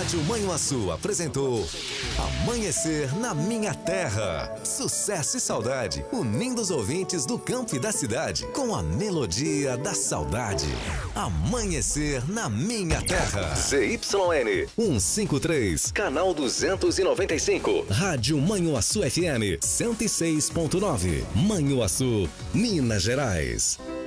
Rádio Manhuaçu apresentou Amanhecer na Minha Terra. Sucesso e saudade, unindo os ouvintes do campo e da cidade com a melodia da saudade. Amanhecer na Minha Terra. ZYN 153, canal 295. Rádio Manhuaçu FM 106.9. Manhuaçu, Minas Gerais.